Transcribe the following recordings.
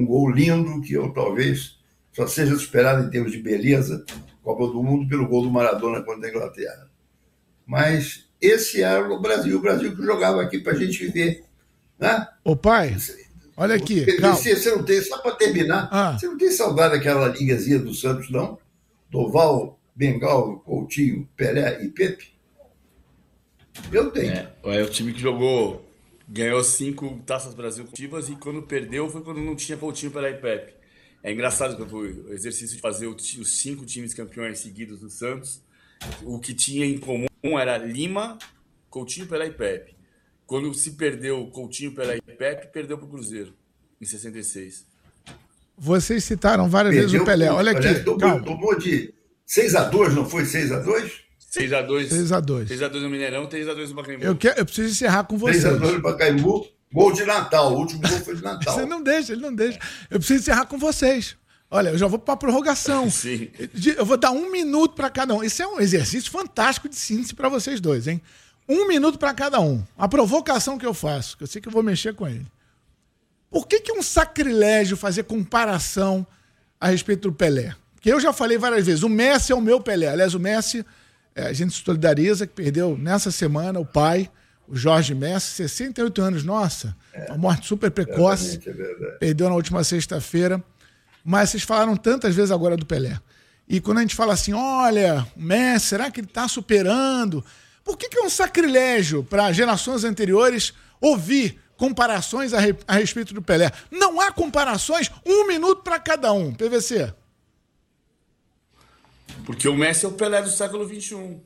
gol lindo que eu talvez só seja superado em termos de beleza, Copa do Mundo, pelo gol do Maradona contra a Inglaterra. Mas esse era o Brasil que jogava aqui para a gente ver. Né? Ô pai, olha aqui. Você não tem, só para terminar, você não tem saudade daquela ligazinha do Santos, não? Doval, Bengal, Coutinho, Pelé e Pepe? Eu tenho. É o time que ganhou 5 Taças Brasil consecutivas, e quando perdeu foi quando não tinha Coutinho, Pelé e Pepe. É engraçado que foi o exercício de fazer os 5 times campeões seguidos do Santos. O que tinha em comum era Lima, Coutinho, Pelé e Pepe. Quando se perdeu Coutinho, Pelé e Pepe, perdeu para o Cruzeiro, em 66. Vocês citaram várias vezes o Pelé. Olha aqui. Tomou de 6-2, não foi 6-2? 6-2. 6-2. 6-2 no Mineirão, 3-2 no Pacaembu. Eu preciso encerrar com vocês. 3-2 no Pacaembu, gol de Natal. O último gol foi de Natal. Ele não deixa. Eu preciso encerrar com vocês. Olha, eu já vou para a prorrogação. Sim. Eu vou dar 1 minuto para cada um. Isso é um exercício fantástico de síntese para vocês dois, hein? 1 minuto para cada um. A provocação que eu faço, que eu sei que eu vou mexer com ele. Por que é um sacrilégio fazer comparação a respeito do Pelé? Porque eu já falei várias vezes, o Messi é o meu Pelé. Aliás, o Messi, a gente se solidariza, que perdeu nessa semana o pai, o Jorge Messi, 68 anos. Nossa, uma morte super precoce. Perdeu na última sexta-feira. Mas vocês falaram tantas vezes agora do Pelé. E quando a gente fala assim, olha, o Messi, será que ele está superando? Por que é um sacrilégio para gerações anteriores ouvir comparações a respeito do Pelé? Não há comparações, 1 minuto para cada um. PVC. Porque o Messi é o Pelé do século XXI.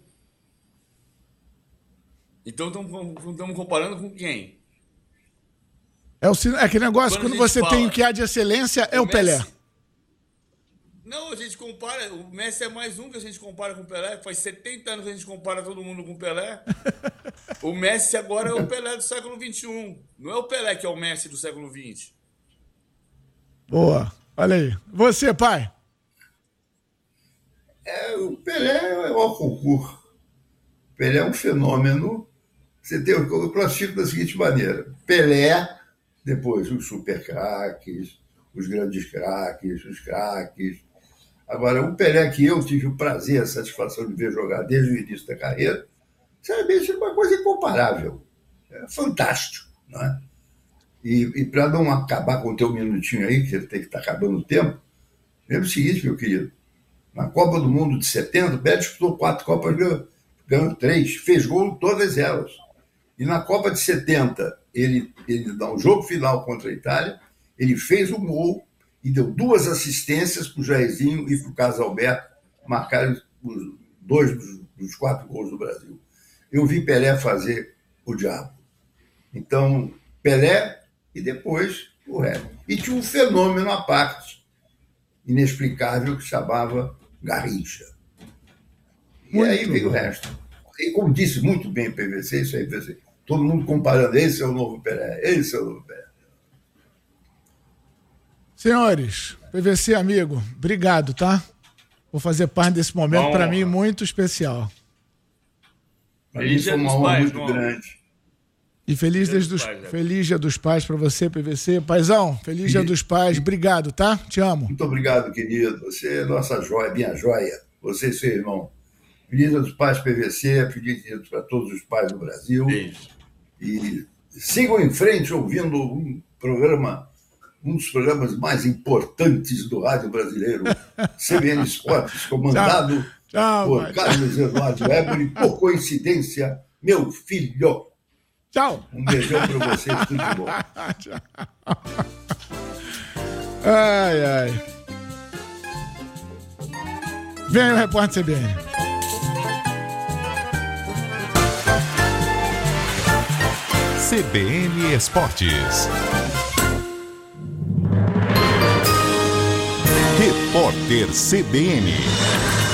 Então estamos comparando com quem? É aquele negócio, quando você tem o que há de excelência, é o Pelé. Messi... Não, a gente compara, o Messi é mais um que a gente compara com o Pelé, faz 70 anos que a gente compara todo mundo com o Pelé. O Messi agora é o Pelé do século XXI, não é o Pelé que é o Messi do século XX. Boa, olha aí. Você, pai? O Pelé é o concurso. O Pelé é um fenômeno. Eu classifico da seguinte maneira: Pelé, depois os super craques, os grandes craques, os craques. Agora, o Pelé que eu tive o prazer, a satisfação de ver jogar desde o início da carreira, sinceramente, é uma coisa incomparável. É fantástico, não é? E para não acabar com o teu minutinho aí, que tem que estar acabando o tempo, é o seguinte, meu querido: na Copa do Mundo de 70, o Pelé disputou 4 Copas, ganhou 3, fez gol em todas elas. E na Copa de 70, ele dá um jogo final contra a Itália, ele fez um gol e deu 2 assistências para o Jairzinho e para o Carlos Alberto marcarem 2 dos 4 gols do Brasil. Eu vi Pelé fazer o diabo. Então, Pelé e depois o resto. E tinha um fenômeno à parte, inexplicável, que chamava Garrincha. E aí veio o resto. E como disse muito bem o PVC, isso aí, PVC, todo mundo comparando, esse é o novo Pelé, esse é o novo Pelé. Senhores, PVC, amigo, obrigado, tá? Vou fazer parte desse momento, para mim, muito especial. Para mim foi uma honra muito grande. E feliz Dia dos Pais para você, PVC. Paizão, feliz Dia dos Pais. Obrigado, tá? Te amo. Muito obrigado, querido. Você é nossa joia, minha joia. Você e seu irmão. Feliz Dia dos Pais, PVC. Feliz Dia para todos os pais do Brasil. Beijo. E sigam em frente ouvindo um dos programas mais importantes do rádio brasileiro, CBN Esportes, comandado por Carlos Eduardo Eboli, por coincidência, meu filho. Tchau. Um beijão para vocês, tudo de bom. Tchau. Ai. Vem aí o repórter CBN. CBN Esportes. Repórter CBN.